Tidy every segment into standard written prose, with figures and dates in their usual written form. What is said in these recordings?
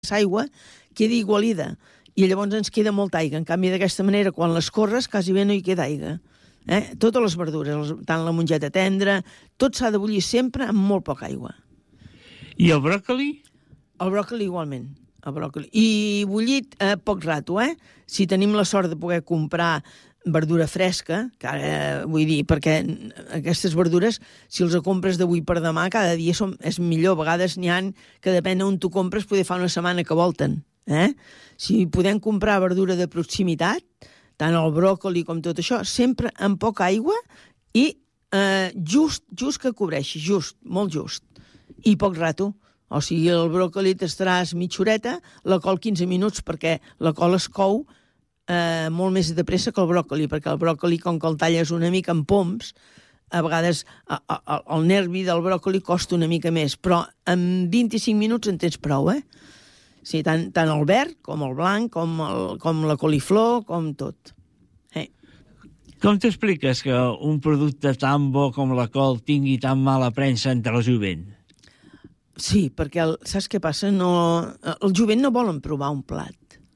l'aigua queda igualida i llavors ens queda molta aigua. En canvi, d'aquesta manera, quan les corres, quasi bé no hi queda aigua. Totes les verdures, tant la mongeta tendra, tot s'ha de bullir sempre amb molt poca aigua. I el bròcoli? El bròcoli igualment. El bròcoli. I bullit poc rato, Si tenim la sort de poder comprar verdura fresca, que ara vull dir, perquè aquestes verdures, si els compres d'avui per demà, cada dia és millor. A vegades n'hi ha que depèn on tu compres, poder fa una setmana que volten. Si podem comprar verdura de proximitat, tant el bròcoli com tot això, sempre amb poca aigua i just que cobreixi, molt just, i poc rato. O sigui, el bròcoli t'estaràs mitja horeta, la col 15 minuts, perquè la col es cou molt més de pressa que el bròcoli, perquè el bròcoli, com que el talles una mica en poms, a vegades el nervi del bròcoli costa una mica més, però en 25 minuts en tens prou, Sí, tant el verd com el blanc, com la coliflor, com tot. Com t'expliques que un producte tan bo com la col tingui tan mala premsa entre el jovent? Sí, perquè saps què passa? El jovent no volen provar un plat.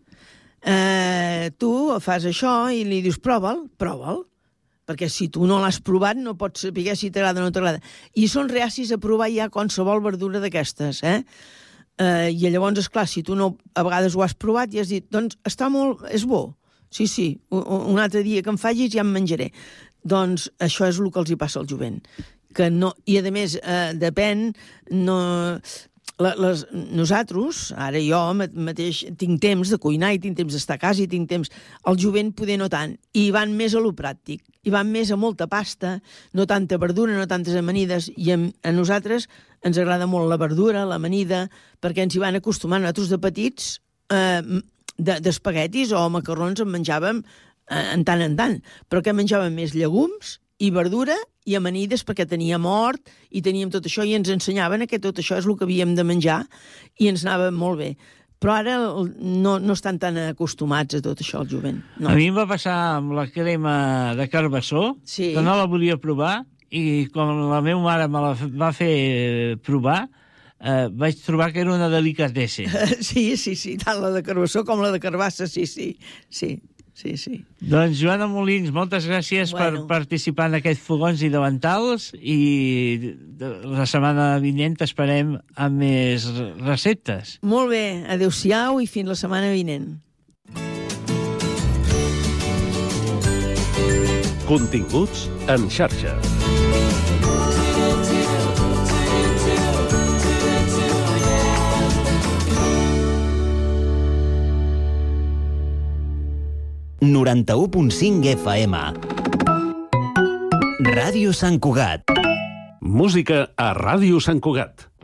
Tu fas això i li dius prova'l, perquè si tu no l'has provat no pots saber si t'agrada o no t'agrada. I són reacis a provar ja qualsevol verdura d'aquestes, I llavors, esclar, si tu a vegades ho has provat i has dit, doncs és bo. Sí, un altre dia que em facis ja em menjaré. Doncs això és el que els hi passa al jovent. I a més, depèn... Nosaltres, ara jo mateix tinc temps de cuinar i tinc temps d'estar a casa i tinc temps... El jovent poder no tant, i van més a lo pràctic, i van més a molta pasta, no tanta verdura, no tantes amanides, i a nosaltres ens agrada molt la verdura, l'amanida, perquè ens hi van acostumar. Nosaltres de petits, d'espaguetis o macarrons en menjàvem en tant, però que menjàvem més llegums i verdura i amanides perquè teníem hort i teníem tot això i ens ensenyaven que tot això és el que havíem de menjar i ens anava molt bé. Però ara no estan tan acostumats a tot això, el jovent. No. A mi em va passar amb la crema de carbassó, que no la volia provar, i quan la meva mare me la va fer provar, vaig trobar que era una delicatessen. Sí, tant la de carbassó com la de carbassa, sí. Doncs, Joana Molins, moltes gràcies per participar en aquests fogons i davantals, i la setmana vinent esperem amb més receptes. Molt bé, adéu-siau i fins la setmana vinent. Continguts en xarxa. FM. Ràdio Sant Cugat. Música a Ràdio Sant Cugat.